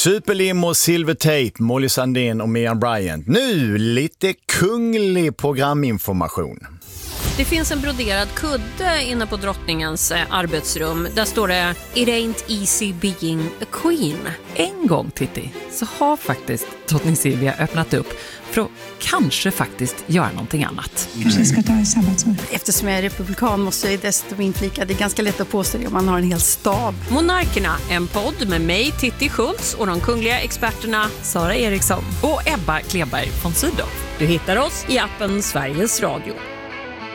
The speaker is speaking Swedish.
Superlimo, Silver Tape, Molly Sandén och Miriam Bryant. Nu lite kunglig programinformation. Det finns en broderad kudde inne på drottningens arbetsrum. Där står det "It ain't easy being a queen". En gång, Titti, så har faktiskt drottning Silvia öppnat upp för att kanske faktiskt göra någonting annat. Kanske ska ta en sabbatsår. Eftersom jag är republikan måste jag dessutom inflika. Det är ganska lätt att påstå det om man har en hel stab. Monarkerna, en podd med mig, Titti Schultz, och de kungliga experterna Sara Eriksson Och Ebba Kleberg von Sydow. Du hittar oss i appen Sveriges Radio.